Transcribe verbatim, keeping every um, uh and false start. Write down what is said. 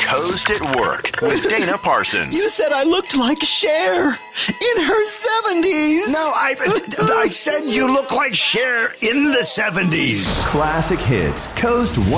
Coast at Work with Dana Parsons. You said I looked like Cher in her seventies. No, I, I said you look like Cher in the seventies. Classic hits. Coast